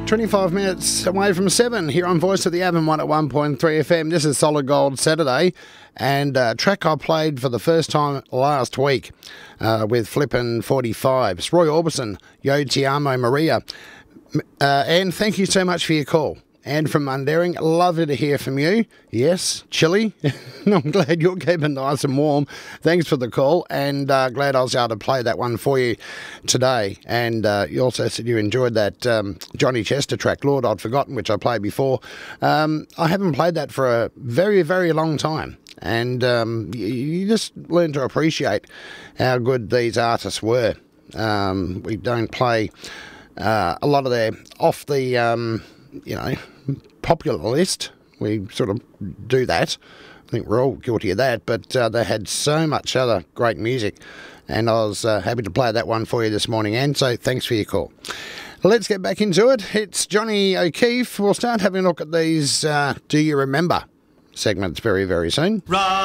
25 minutes away from 7 here on Voice of the Avon 101.3 FM. This is Solid Gold Saturday, and a track I played for the first time last week with Flippin' 45. It's Roy Orbison, Yo Te Amo Maria. And thank you so much for your call. And from Mundaring, lovely to hear from you. Yes, chilly. I'm glad you're keeping nice and warm. Thanks for the call, and glad I was able to play that one for you today. And you also said you enjoyed that Johnny Chester track, Lord I'd Forgotten, which I played before. I haven't played that for a very, very long time. And you just learn to appreciate how good these artists were. We don't play a lot of their off the... popular list. We sort of do that. I think we're all guilty of that, but they had so much other great music, and I was happy to play that one for you this morning, and so thanks for your call. Let's get back into it. It's Johnny O'Keefe. We'll start having a look at these Do You Remember segments very, very soon.